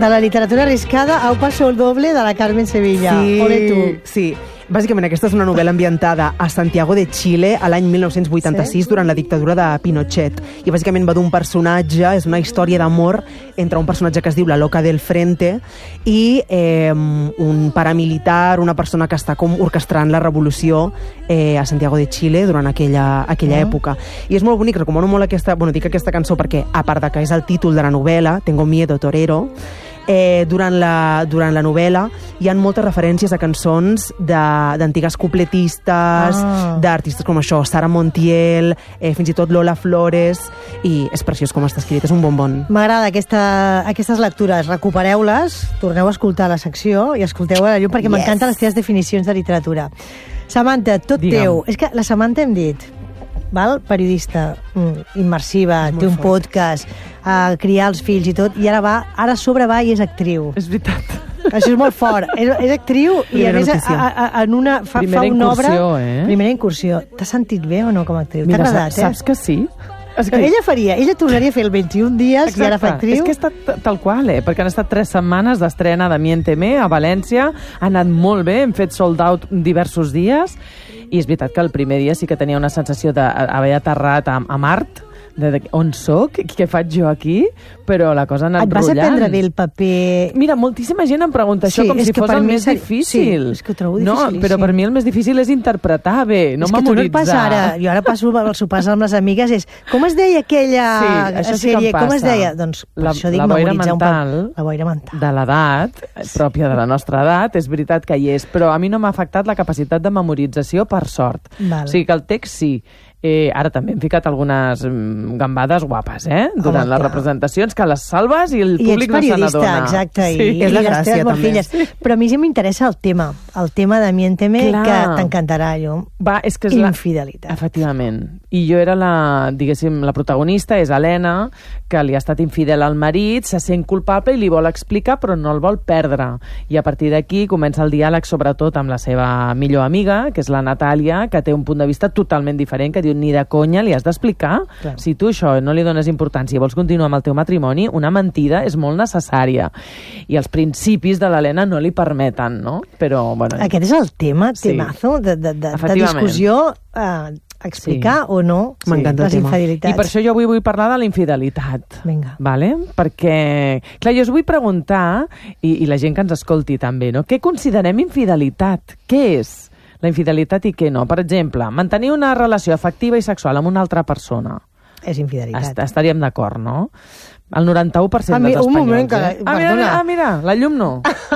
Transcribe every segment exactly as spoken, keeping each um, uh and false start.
De la literatura arriscada a un passo el doble de la Carmen Sevilla. Sí, Ole tu. sí. Bàsicament, aquesta és una novel·la ambientada a Santiago de Chile a l'any mil nou-cents vuitanta-sis, sí? Durant la dictadura de Pinochet. I bàsicament va d'un personatge, és una història d'amor entre un personatge que es diu la Loca del Frente i eh, un paramilitar, una persona que està com orquestrant la revolució eh, a Santiago de Chile durant aquella, aquella uh-huh. època. I és molt bonic, recomano molt aquesta... Bueno, dic aquesta cançó perquè, a part de que és el títol de la novel·la, Tengo miedo, torero, Eh, durant, la, durant la novel·la hi ha moltes referències a cançons d'antigues cupletistes, ah. d'artistes com això, Sara Montiel, eh, fins i tot Lola Flores, i és preciós com està escrit, és un bonbon. M'agrada aquesta, aquestes lectures, recupereu-les, torneu a escoltar la secció i escolteu a la llum perquè yes. m'encanten les teves definicions de literatura. Samantha, tot Digue'm. teu. És que la Samantha hem dit, val? Periodista, immersiva, té un fort. podcast, a criar els fills i tot, i ara va, ara a sobre va i és actriu. És veritat. Això és molt fort. És, és actriu i a més a, a, a, en una, fa, fa una obra... Eh? Primera incursió. T'has sentit bé o no com a actriu? T'ha agradat, eh? Saps que sí? És que... Ella faria, ella tornaria a fer el vint-i-un dies Exacte. i ara fa actriu. És que ha estat tal qual, eh? Perquè han estat tres setmanes d'estrena de Miénteme a València, ha anat molt bé, hem fet sold out diversos dies, i és veritat que el primer dia sí que tenia una sensació d'haver aterrat a, a Mart, de, de on soc, què faig jo aquí, però la cosa ha anat Et vas rotllant. aprendre bé el paper... Mira, moltíssima gent em pregunta sí, això com si fos el més ser... difícil. Sí, és que ho trobo no, difícil. Però per mi el més difícil és interpretar bé, no és memoritzar. És que tu no et passa ara, jo ara passo els sopars amb les amigues, és com es deia aquella sí, sèrie, sí com es deia? Doncs per la, això dic la boira memoritzar mental, un poc. La boira mental. De l'edat, pròpia de la nostra edat, és veritat que hi és, però a mi no m'ha afectat la capacitat de memorització, per sort. Val. O sigui que el text sí. Eh, ara també hem ficat algunes mm, gambades guapes, eh? Durant Home, les clar. representacions, que les salves i el I públic no se n'adona. I ets periodista, exacte, sí. i, és la i les gràcia, teves també. filles. Sí. Però a mi sí m'interessa el tema, el tema de Miénteme, Clar. que t'encantarà, jo. Va, és que és Infidelitat. La... Efectivament. I jo era la, diguéssim, la protagonista, és Helena, que li ha estat infidel al marit, se sent culpable i li vol explicar, però no el vol perdre. I a partir d'aquí comença el diàleg, sobretot amb la seva millor amiga, que és la Natàlia, que té un punt de vista totalment diferent, que diu, ni de conya li has d'explicar. Clar. Si tu això no li dones importància i vols continuar amb el teu matrimoni, una mentida és molt necessària. I els principis de l'Helena no li permeten, no? Però, bueno... Aquest és el tema, sí. temazo, de, de, de, de discussió, eh, explicar sí. o no M'encanta les infidelitats. I per això jo avui vull parlar de la infidelitat. Vinga. Vale? Perquè, clar, jo us vull preguntar, i, i la gent que ens escolti també, no? Què considerem infidelitat? Què és la infidelitat i què no? Per exemple, mantenir una relació afectiva i sexual amb una altra persona. És infidelitat. Est estaríem d'acord, no? El noranta-u per cent mi, dels espanyols. Un moment, que... Eh? Ah, mira, ah, mira, la llum no.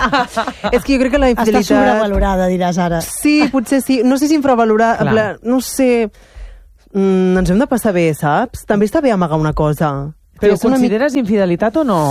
És que jo crec que la infidelitat... Està sobrevalorada, diràs ara. Sí, potser sí. No sé si infravalorada... No sé... Mm, ens hem de passar bé, saps? També està bé amagar una cosa. Però ho consideres mi... infidelitat o no?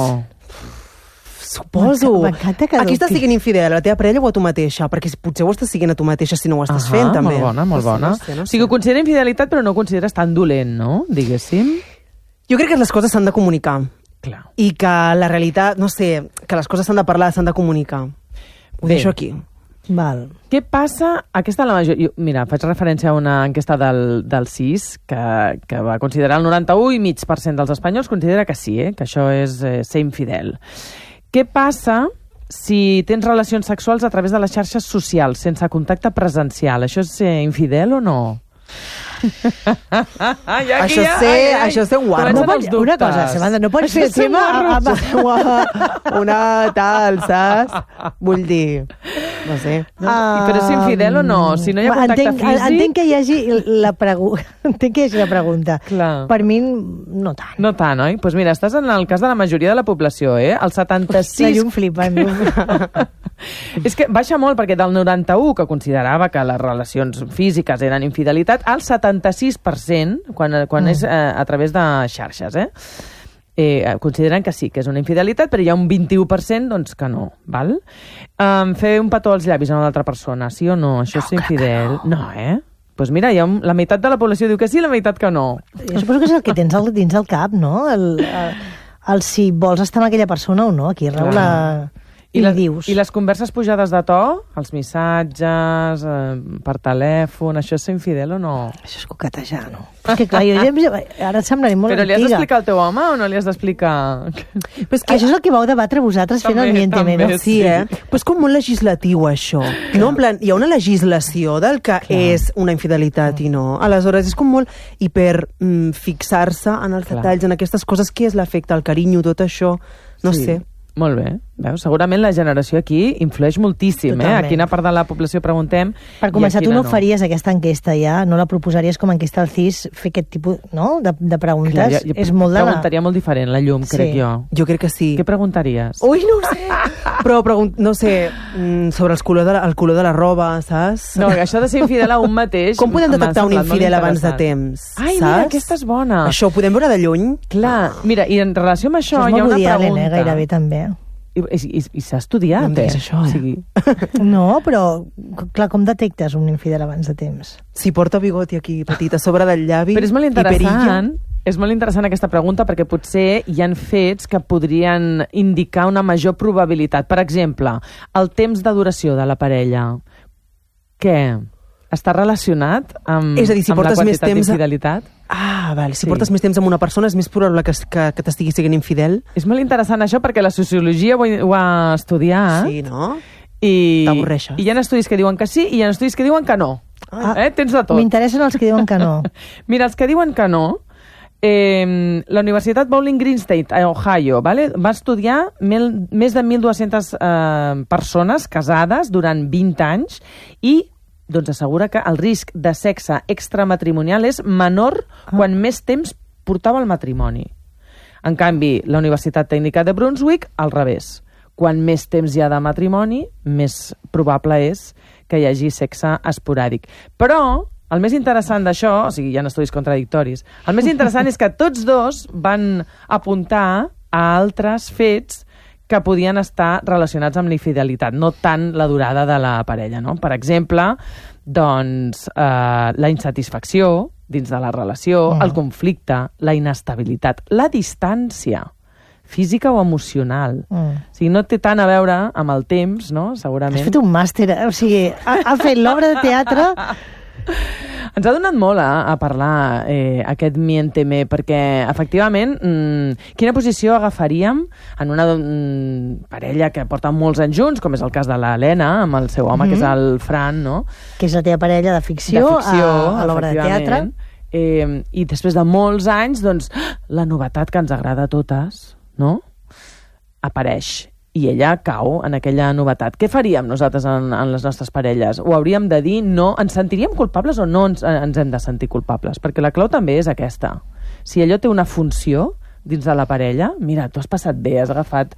Suposo. M'encanta que... Aquí estàs siguent infidel, a la teva parella o a tu mateixa? Perquè potser ho estàs siguent a tu mateixa si no ho estàs ah, fent, també. Molt bona, molt bona. No sé, no sé. O sigui, ho considera infidelitat, però no ho consideres tan dolent, no? Diguéssim. Jo crec que les coses s'han de comunicar. Clar. I que la realitat, no sé, que les coses s'han de parlar, s'han de comunicar. Ho Bé. deixo aquí. Val. Què passa? Aquesta la majoria... Mira, faig referència a una enquesta del, del C I S que, que va considerar el noranta-u i mig per cent dels espanyols considera que sí, eh? Que això és eh, ser infidel. Què passa si tens relacions sexuals a través de les xarxes socials, sense contacte presencial? Això és ser infidel o no? ai, això sé, ai, ai. això sé guarro. No pot, una cosa, Samantha, no pots fer el tema amb una tal, saps? Vull dir, no sé. No, um, però és infidel o no? Si no hi ha contacte entenc, físic... Entenc que hi hagi la, pregu... entenc que hi hagi la pregunta. Clar. Per mi, no tant. No tant, oi? Doncs pues mira, estàs en el cas de la majoria de la població, eh? El setanta-sis... La llum flipa. És que baixa molt, perquè del noranta-u, que considerava que les relacions físiques eren infidelitat, al setanta-sis per cent, quan, quan mm. és eh, a través de xarxes, eh? Eh, consideren que sí, que és una infidelitat, però hi ha un vint-i-u per cent doncs, que no. Val? Um, fer un petó als llavis a una altra persona, sí o no? Això no, és infidel? No. no, eh? Doncs pues mira, hi ha un, la meitat de la població diu que sí, la meitat que no. Jo suposo que és el que tens al, dins el cap, no? El, el, el si vols estar amb aquella persona o no. Aquí rau la... I, I, li la, dius. I les converses pujades de to, els missatges, eh, per telèfon, això és ser infidel o no? Això és coquetejar, no? És que clar, jo ja, ara et semblaré molt Però antiga. li has d'explicar al teu home o no li has d'explicar? Però és que això és el que vau debatre vosaltres fent el Miénteme, no? Sí, eh? Però és com molt legislatiu, això. No, en plan, hi ha una legislació del que Clar. és una infidelitat i no. Aleshores, és com molt... I per mm, fixar-se en els Clar. detalls, en aquestes coses, què és l'efecte, el carinyo, tot això, no Sí. sé. Molt bé. Veus? Segurament la generació aquí influeix moltíssim. Eh? A quina part de la població preguntem. Per començar, tu no no faries aquesta enquesta ja, no la proposaries com a enquesta al C I S, fer aquest tipus no? de, de preguntes. Clar, jo, jo és molt de la... preguntaria molt diferent, la llum, Sí. crec jo. Jo crec que sí. Què preguntaries? Ui, no ho sé. Però, pregun no sé, mm, sobre els color de la, el color de la roba, saps? No, això de ser infidel a un mateix... Com podem m'ha detectar un semblat molt infidel abans de interessant. temps? Ai, saps? mira, aquesta és bona. Això ho podem veure de lluny? Clar, mira, i en relació amb això, Això és hi ha molt una Woody Allen, pregunta. eh, gairebé, també. I, i, i, i s'ha estudiat, No em diguis eh? això, eh? O sigui, No, però, clar, com detectes un infidel abans de temps? Si porta bigoti aquí petit a sobre del llavi... però és molt i perilla. interessant, és molt interessant aquesta pregunta perquè potser hi han fets que podrien indicar una major probabilitat. Per exemple, el temps de duració de la parella. Què? Està relacionat amb, És a dir, si amb la portes més quantitat temps a- d'infidelitat? Ah, vale. Si Sí. portes més temps amb una persona és més probable que, que, que t'estigui sent infidel. És molt interessant això perquè la sociologia ho, ho ha estudiat. Sí, no? I, T'avorreixes. I hi ha estudis que diuen que sí i hi ha estudis que diuen que no. Ah, eh? Tens de tot. M'interessen els que diuen que no. Mira, els que diuen que no, eh, la Universitat Bowling Green State, a Ohio, vale? va estudiar mil, més de mil dues-centes eh, persones casades durant vint anys i doncs assegura que el risc de sexe extramatrimonial és menor Ah. quan més temps portava el matrimoni. En canvi, la Universitat Tècnica de Brunswick, al revés. Quan més temps hi ha de matrimoni, més probable és que hi hagi sexe esporàdic. Però el més interessant d'això, o sigui, hi ha estudis contradictoris, el més interessant és que tots dos van apuntar a altres fets que podien estar relacionats amb la infidelitat, no tant la durada de la parella, no? Per exemple, doncs, eh, la insatisfacció dins de la relació, Mm. el conflicte, la inestabilitat, la distància física o emocional. Mm. O sigui, no té tant a veure amb el temps, no?, Has segurament. fet un màster, eh? O sigui, ha, ha fet l'obra de teatre... Ens ha donat molt a, a parlar eh, aquest Miénteme, perquè, efectivament, mmm, quina posició agafaríem en una mm, parella que porta molts anys junts, com és el cas de l'Helena, amb el seu home, mm-hmm. que és el Fran, no? Que és la teva parella de ficció, de ficció a, a l'obra de teatre. Eh, I després de molts anys, doncs, la novetat que ens agrada a totes, no?, apareix. I ella cau en aquella novetat. Què faríem nosaltres en, en les nostres parelles? Ho hauríem de dir no? Ens sentiríem culpables o no ens, ens hem de sentir culpables? Perquè la clau també és aquesta. Si allò té una funció dins de la parella, mira, tu has passat bé, has agafat...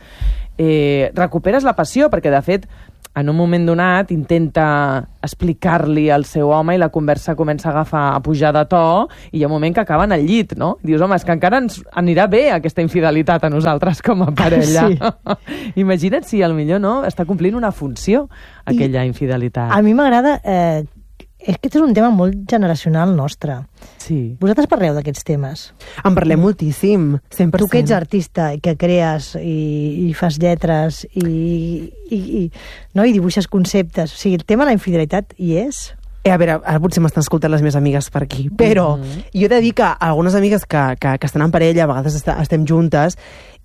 Eh, recuperes la passió, perquè de fet en un moment donat intenta explicar-li al seu home i la conversa comença a agafar, a pujar de to i hi ha un moment que acaben al llit, no? I dius, home, és que encara ens anirà bé aquesta infidelitat a nosaltres com a parella. Sí. Imagina't si al millor no està complint una funció aquella I infidelitat. A mi m'agrada... Eh, és que aquest és un tema molt generacional nostre. Sí. Vosaltres parleu d'aquests temes. En parlem moltíssim, cent per cent. Tu que ets artista i que crees i, i fas lletres i, i, i, no? I dibuixes conceptes. O sigui, el tema de la infidelitat hi és. Eh, a veure, ara potser m'estan escoltant les meves amigues per aquí, però mm -hmm. jo he de dir que algunes amigues que, que, que estan en parella, a vegades est estem juntes,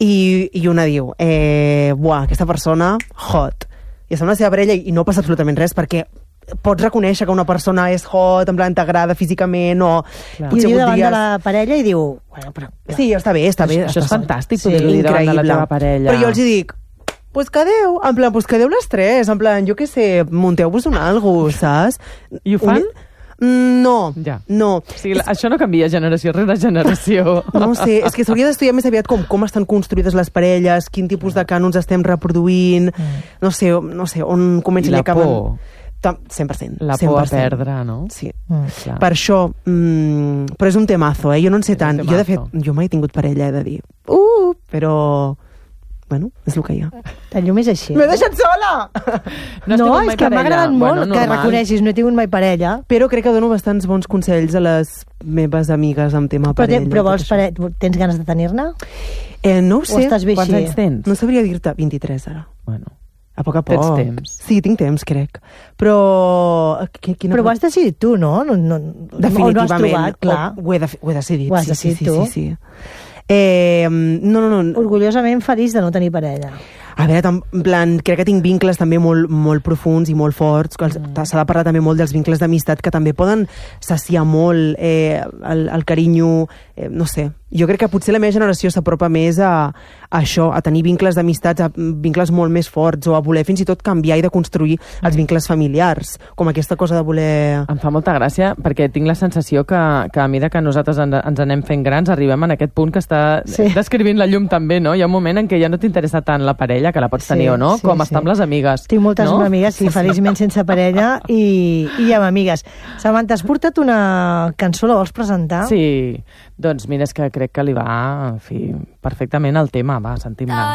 i, i una diu, eh, buah, aquesta persona, hot. I està amb la seva parella i no passa absolutament res, perquè pots reconèixer que una persona és hot, en plan t'agrada físicament, o... Clar. I ho diu davant de la parella i diu... Bueno, però, Sí, està bé, està bé. Això és està fantàstic, sí, poder-ho dir davant de la increïble. teva parella. Però jo els hi dic, pues quedeu, en plan, pues quedeu les tres, en plan, jo què sé, munteu-vos un algo, saps? I ho fan? Un... No, Ja. no. O sigui, la, això no canvia generació rere generació. No ho sé, és que s'hauria d'estudiar més aviat com, com estan construïdes les parelles, quin tipus de cànons estem reproduint, Mm. no sé, no sé, on comencen I la i acaben... por. Tam- cent per cent. La cent por a per cent. perdre, no? Sí. Mm. Clar. Per això, mm, però és un temazo, eh? Jo no en sé És un tant. Jo, de fet, temazo. jo mai he tingut parella, he de dir. Uh, però... Bueno, és el que hi ha. La llum és així. M'he deixat sola! No has No, tingut és mai que m'ha parella? agradat molt Bueno, que normal. reconeguis, no he tingut mai parella. Però crec que dono bastants bons consells a les meves amigues amb tema Però, parella. te, però tot vols això. pare... tens ganes de tenir-ne? Eh, no ho sé. estàs bé Quants així? anys tens? No sabria dir-te. vint-i-tres, ara. Bueno, A poc a poc. Tens temps. Sí, tinc temps, crec. Però... Quina... Però ho has decidit tu, no? no, no Definitivament. No has trobat, clar. Ho, ho, he, de, ho he decidit. Ho has sí, decidit sí, tu. Sí, sí, sí. Eh, no, no, no. Orgullosament feliç de no tenir parella. A veure, tam, en plan, crec que tinc vincles també molt, molt profuns i molt forts. Mm. S'ha de parlar també molt dels vincles d'amistat que també poden saciar molt eh, el, el carinyo, eh, no sé. Jo crec que potser la meva generació s'apropa més a, a això, a tenir vincles d'amistats, a vincles molt més forts, o a voler fins i tot canviar i de construir els vincles familiars, com aquesta cosa de voler... Em fa molta gràcia, perquè tinc la sensació que, que a mesura que nosaltres en, ens anem fent grans, arribem en aquest punt que està sí. descrivint la llum també, no? Hi ha un moment en què ja no t'interessa tant la parella, que la pots tenir sí, o no, sí, com sí. estar amb les amigues. Tinc moltes no? amigues, sí, feliçment sense parella i, i amb amigues. Samantha, has portat una cançó, la vols presentar? Sí, doncs mira, és que crec que li va, en fi, perfectament al tema, va, sentim-la.